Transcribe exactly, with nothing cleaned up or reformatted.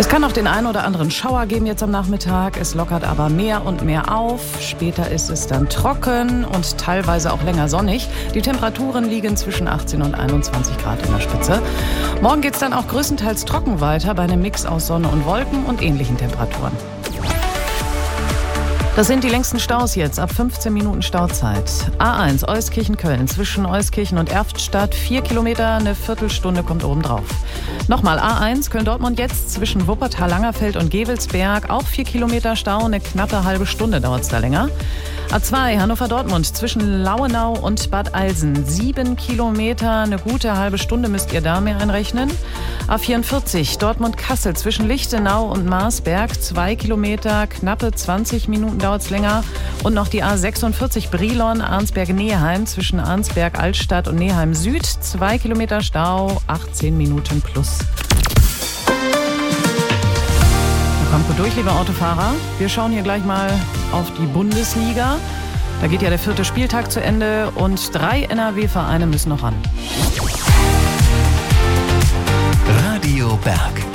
Es kann auch den einen oder anderen Schauer geben jetzt am Nachmittag. Es lockert aber mehr und mehr auf. Später ist es dann trocken und teilweise auch länger sonnig. Die Temperaturen liegen zwischen achtzehn und einundzwanzig Grad in der Spitze. Morgen geht es dann auch größtenteils trocken weiter bei einem Mix aus Sonne und Wolken und ähnlichen Temperaturen. Das sind die längsten Staus jetzt, ab fünfzehn Minuten Stauzeit. A eins, Euskirchen-Köln, zwischen Euskirchen und Erftstadt, vier Kilometer, eine Viertelstunde kommt obendrauf. Nochmal A eins, Köln-Dortmund jetzt, zwischen Wuppertal-Langerfeld und Gevelsberg, auch vier Kilometer Stau, eine knappe halbe Stunde dauert es da länger. A zwei, Hannover-Dortmund, zwischen Lauenau und Bad Eilsen, sieben Kilometer, eine gute halbe Stunde müsst ihr da mehr einrechnen. A vierundvierzig, Dortmund-Kassel, zwischen Lichtenau und Marsberg, zwei Kilometer, knappe zwanzig Minuten dauert es länger. Und noch die A sechsundvierzig, Brilon, Arnsberg-Neheim, zwischen Arnsberg-Altstadt und Neheim-Süd, zwei Kilometer Stau, achtzehn Minuten plus. Kommt gut durch, liebe Autofahrer. Wir schauen hier gleich mal auf die Bundesliga. Da geht ja der vierte Spieltag zu Ende und drei N R W-Vereine müssen noch ran. Radio Berg.